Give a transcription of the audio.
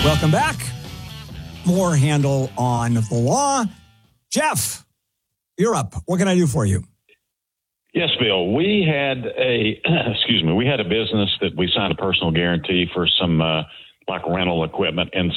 Welcome back. More handle on the law. Jeff, you're up. What can I do for you? Yes, Bill. We had a business that we signed a personal guarantee for some like rental equipment and